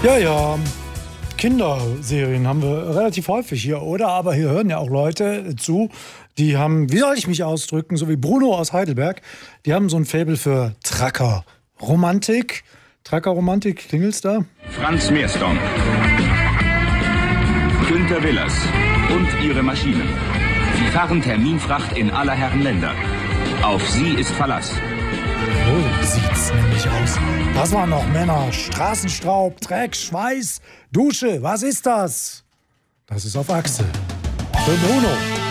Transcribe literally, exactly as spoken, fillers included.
Ja, ja. Kinderserien haben wir relativ häufig hier, oder? Aber hier hören ja auch Leute zu, die haben, wie soll ich mich ausdrücken, so wie Bruno aus Heidelberg, die haben so ein Faible für Tracker-Romantik. Tracker-Romantik, klingelt's da? Franz Meersdorf, Günter Willers und ihre Maschinen. Sie fahren Terminfracht in aller Herren Länder. Auf sie ist Verlass. So sieht's nämlich aus. Das waren noch Männer. Straßenstaub, Dreck, Schweiß, Dusche. Was ist das? Das ist auf Achse. Für Bruno.